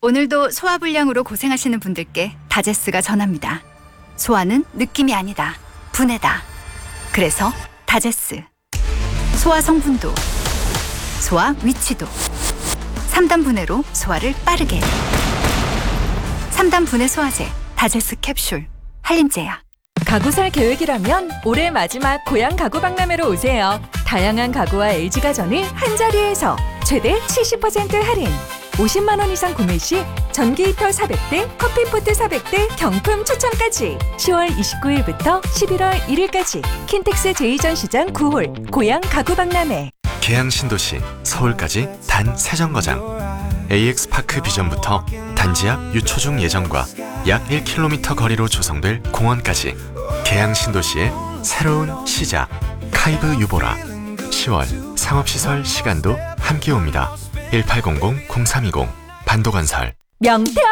오늘도 소화불량으로 고생하시는 분들께 다제스가 전합니다. 소화는 느낌이 아니다. 분해다. 그래서 다제스. 소화 성분도, 소화 위치도. 3단 분해로 소화를 빠르게. 3단 분해 소화제 다제스 캡슐. 한림제약. 가구 살 계획이라면 올해 마지막 고향 가구 박람회로 오세요. 다양한 가구와 LG가전을 한자리에서 최대 70% 할인. 50만 원 이상 구매 시 전기 히터 400대, 커피포트 400대 경품 추첨까지. 10월 29일부터 11월 1일까지 킨텍스 제2전시장 9홀 고향 가구 박람회. 계양 신도시 서울까지 단 3정거장. AX파크 비전부터 단지 앞 유초중 예정과 약 1km 거리로 조성될 공원까지 계양 신도시의 새로운 시작. 카이브 유보라. 10월 상업시설 시간도 함께 옵니다. 1800-0320 반도건설. 명태와